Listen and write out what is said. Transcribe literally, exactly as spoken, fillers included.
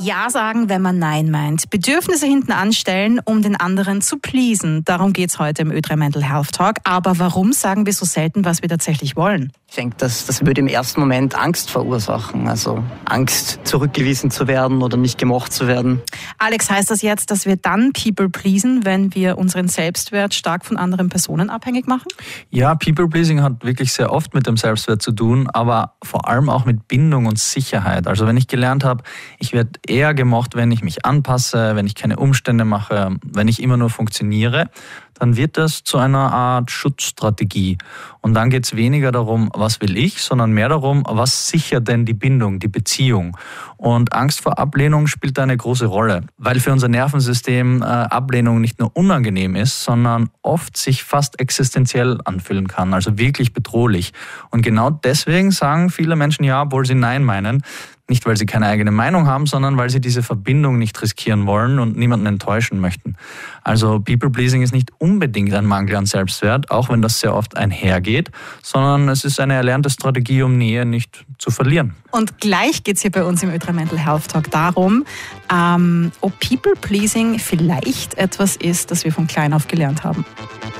Ja sagen, wenn man Nein meint. Bedürfnisse hinten anstellen, um den anderen zu pleasen. Darum geht's heute im Ö drei Mental Health Talk. Aber warum sagen wir so selten, was wir tatsächlich wollen? Ich denke, das, das würde im ersten Moment Angst verursachen. Also Angst, zurückgewiesen zu werden oder nicht gemocht zu werden. Alex, heißt das jetzt, dass wir dann People pleasen, wenn wir unseren Selbstwert stark von anderen Personen abhängig machen? Ja, People pleasing hat wirklich sehr oft mit dem Selbstwert zu tun, aber vor allem auch mit Bindung und Sicherheit. Also wenn ich gelernt habe, ich werde eher gemocht, wenn ich mich anpasse, wenn ich keine Umstände mache, wenn ich immer nur funktioniere, dann wird das zu einer Art Schutzstrategie. Und dann geht es weniger darum, was will ich, sondern mehr darum, was sichert denn die Bindung, die Beziehung. Und Angst vor Ablehnung spielt da eine große Rolle, weil für unser Nervensystem äh, Ablehnung nicht nur unangenehm ist, sondern oft sich fast existenziell anfühlen kann, also wirklich bedrohlich. Und genau deswegen sagen viele Menschen ja, obwohl sie Nein meinen. Nicht, weil sie keine eigene Meinung haben, sondern weil sie diese Verbindung nicht riskieren wollen und niemanden enttäuschen möchten. Also People-Pleasing ist nicht unbedingt ein Mangel an Selbstwert, auch wenn das sehr oft einhergeht, sondern es ist eine erlernte Strategie, um Nähe nicht zu verlieren. Und gleich geht es hier bei uns im Ö drei Mental Health Talk darum, ähm, ob People-Pleasing vielleicht etwas ist, das wir von klein auf gelernt haben.